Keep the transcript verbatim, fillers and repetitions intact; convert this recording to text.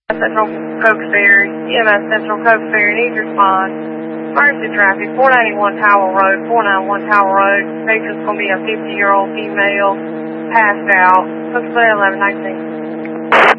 Central Coke Ferry, E M S Central Coke Ferry, needs response. Emergency traffic, four ninety-one Powell Road, four ninety-one Powell Road. Patient's going to be a fifty-year-old female, passed out. Cook eleven nineteen.